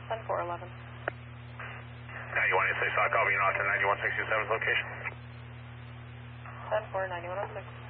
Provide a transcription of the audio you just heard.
10-4-11. 9186, I'll copy you out to 9167's location. 10-4, 9106.